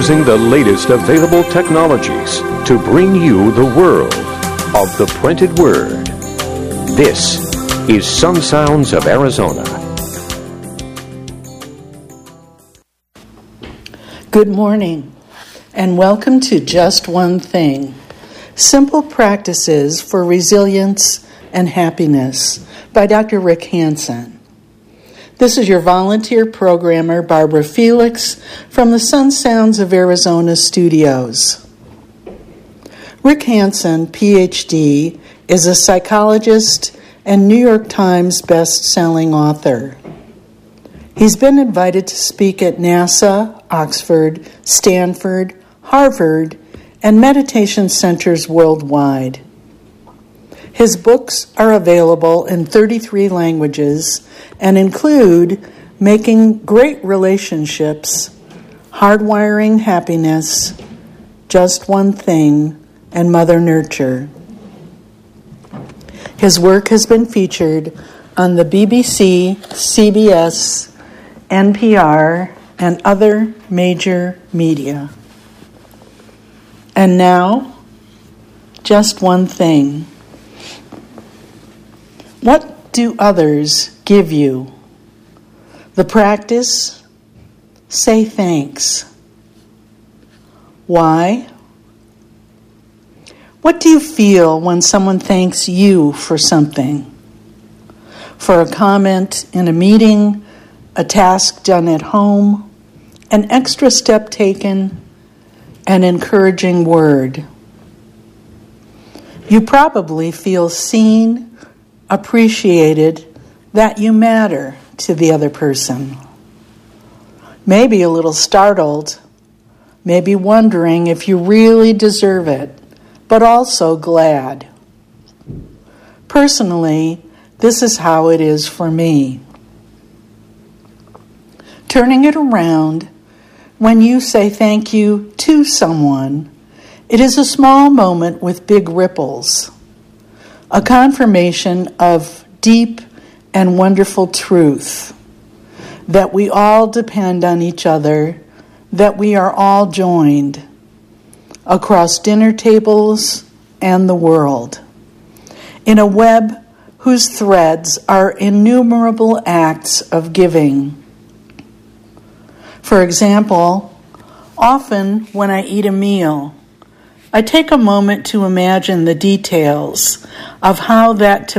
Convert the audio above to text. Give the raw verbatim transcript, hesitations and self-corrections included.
using the latest available technologies to bring you the world of the printed word. This is Some Sounds of Arizona. Good morning, and welcome to Just One Thing, Simple Practices for Resilience and Happiness by Doctor Rick Hanson. This is your volunteer programmer, Barbara Felix, from the Some Sounds of Arizona studios. Rick Hanson, P H D, is a psychologist and New York Times best-selling author. He's been invited to speak at NASA, Oxford, Stanford, Harvard, and meditation centers worldwide. His books are available in thirty-three languages and include Making Great Relationships, Hardwiring Happiness, Just One Thing, and Mother Nurture. His work has been featured on the B B C, C B S, N P R, and other major media. And now, just one thing. What do others give you? The practice? Say thanks. Why? What do you feel when someone thanks you for something? For a comment in a meeting, a task done at home, an extra step taken, an encouraging word. You probably feel seen, appreciated, that you matter to the other person. Maybe a little startled, maybe wondering if you really deserve it, but also glad. Personally, this is how it is for me. Turning it around, when you say thank you to someone, it is a small moment with big ripples, a confirmation of deep and wonderful truth, that we all depend on each other, that we are all joined across dinner tables and the world, in a web whose threads are innumerable acts of giving. For example, often when I eat a meal, I take a moment to imagine the details of how that